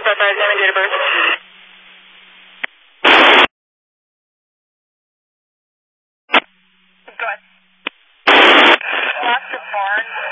authorized name and date of birth. Go ahead. Lots of barn.